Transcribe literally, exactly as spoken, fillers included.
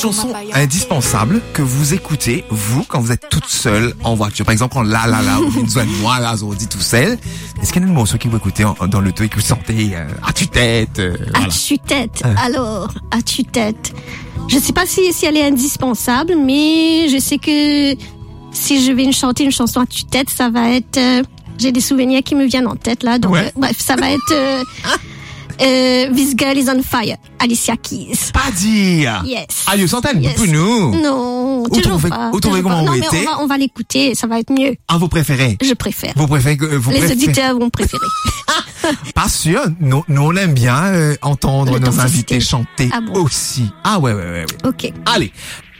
chanson indispensable que vous écoutez, vous, quand vous êtes toute seule en voiture. Par exemple, quand là, là, là, vous besoin de moi, là, on dit tout seul. Est-ce qu'il y a un morceau que vous écoutez en, dans l'auto et que vous sentez euh, à tue-tête euh, voilà. À tue-tête. Euh. Alors, à tue-tête. Je sais pas si, si elle est indispensable, mais je sais que si je vais chanter une chanson à tue-tête, ça va être... Euh, j'ai des souvenirs qui me viennent en tête, là. Donc, ouais. euh, bref, ça va être... Euh, Euh, This Girl is on Fire, Alicia Keys. Pas dire. Yes. Allez, Santane, yes. Pour nous. Non, où toujours trouvez, pas. Où trouvez comment non, vous mais étiez? on va, on va l'écouter, ça va être mieux. Ah, vous préférez? Je préfère. Vous préférez, vous Les préférez... auditeurs vont préférer. Pas sûr. Nous, nous, on aime bien euh, entendre nos invités chanter ah bon. aussi. Ah ouais, ouais, ouais, ouais. Ok. Allez.